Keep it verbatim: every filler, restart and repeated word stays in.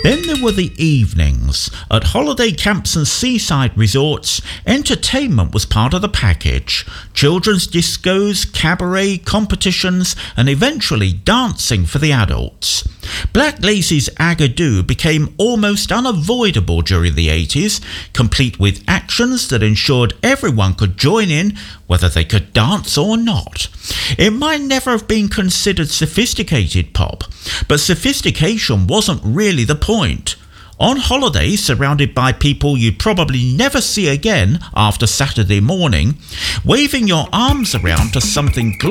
Then there were the evenings. At holiday camps and seaside resorts, entertainment was part of the package. Children's discos, cabaret, competitions, and eventually dancing for the adults. Black Lace's Agadoo became almost unavoidable during the eighties, complete with actions that ensured everyone could join in, whether they could dance or not. It might never have been considered sophisticated pop, but sophistication wasn't really the point. On holiday, surrounded by people you'd probably never see again after Saturday morning, waving your arms around to something